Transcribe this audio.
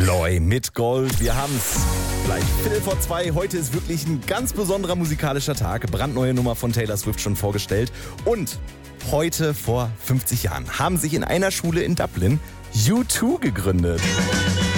Loy mit Gold. Wir haben's. Gleich 2:15. Heute ist wirklich ein ganz besonderer musikalischer Tag. Brandneue Nummer von Taylor Swift schon vorgestellt. Und heute vor 50 Jahren haben sich in einer Schule in Dublin U2 gegründet.